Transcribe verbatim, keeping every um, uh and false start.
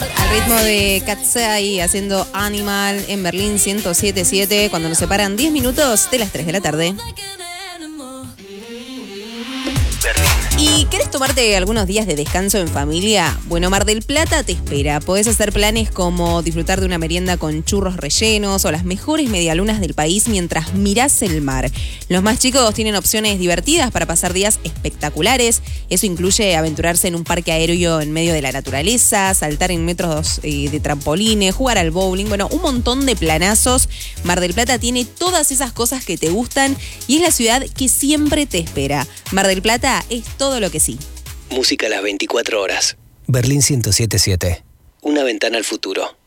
Al ritmo de Katsai haciendo Animal en Berlín ciento siete punto siete, cuando nos separan diez minutos de las tres de la tarde. ¿Y querés tomarte algunos días de descanso en familia? Bueno, Mar del Plata te espera. Podés hacer planes como disfrutar de una merienda con churros rellenos o las mejores medialunas del país mientras mirás el mar. Los más chicos tienen opciones divertidas para pasar días espectaculares. Eso incluye aventurarse en un parque aéreo en medio de la naturaleza, saltar en metros eh, de trampolines, jugar al bowling. Bueno, un montón de planazos. Mar del Plata tiene todas esas cosas que te gustan y es la ciudad que siempre te espera. Mar del Plata es todo lo que sí. Música a las veinticuatro horas. Berlín ciento siete punto siete. Una ventana al futuro.